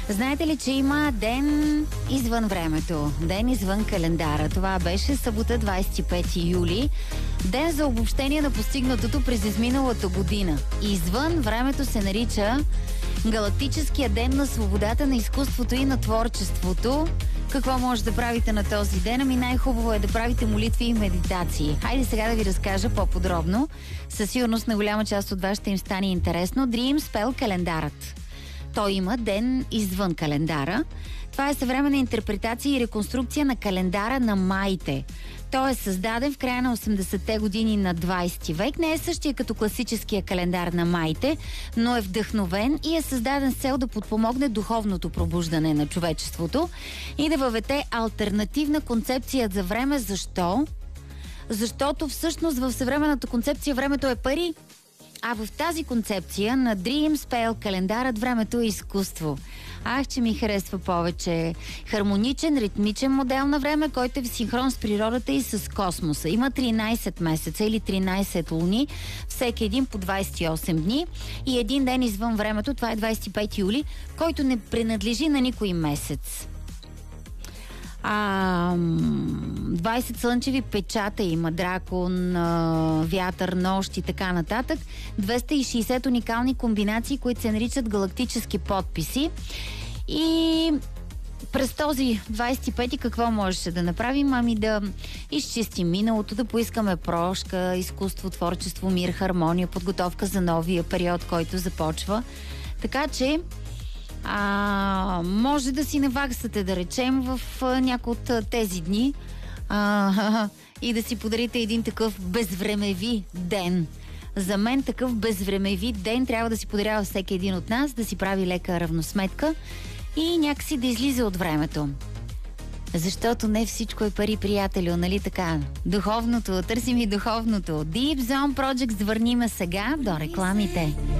Знаете ли, че има ден извън времето, ден извън календара? Това беше събота, 25 юли. Ден за обобщение на постигнатото през изминалата година. Извън времето се нарича Галактическия ден на свободата на изкуството и на творчеството. Какво може да правите на този ден? Ами най-хубаво е да правите молитви и медитации. Хайде сега да ви разкажа по-подробно. Със сигурност на голяма част от вас ще им стане интересно. Dream Spell календарът. Той има ден извън календара. Това е съвременна интерпретация и реконструкция на календара на маите. Той е създаден в края на 80-те години на 20 век. Не е същия като класическия календар на маите, но е вдъхновен и е създаден с цел да подпомогне духовното пробуждане на човечеството и да въведе алтернативна концепция за време. Защо? Защото всъщност в съвременната концепция времето е пари, а в тази концепция на Dream Spell календарът времето е изкуство. Ах, че ми харесва повече. Хармоничен, ритмичен модел на време, който е в синхрон с природата и с космоса. Има 13 месеца или 13 луни, всеки един по 28 дни и един ден извън времето, това е 25 юли, който не принадлежи на никой месец. 20 слънчеви печата има, дракон, вятър, нощ и така нататък. 260 уникални комбинации, които се наричат галактически подписи. И през този 25-ти какво можеше да направим? Ами да изчистим миналото, да поискаме прошка, изкуство, творчество, мир, хармония, подготовка за новия период, който започва. Така че може да си наваксате, да речем, в някои от тези дни и да си подарите един такъв безвремеви ден. За мен такъв безвремеви ден трябва да си подарява всеки един от нас, да си прави лека равносметка и някакси да излиза от времето. Защото не всичко е пари, приятелю, нали така? Духовното, търсим и духовното. Deep Zone Project, върниме сега до рекламите.